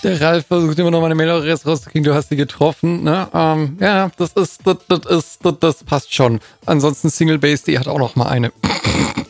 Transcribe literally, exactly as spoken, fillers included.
Der Ralf versucht immer noch mal eine Mail rauszukriegen, du hast sie getroffen, ne? Ähm, ja, das ist, das, das ist, das, das passt schon. Ansonsten Singlebase.de hat auch noch mal eine.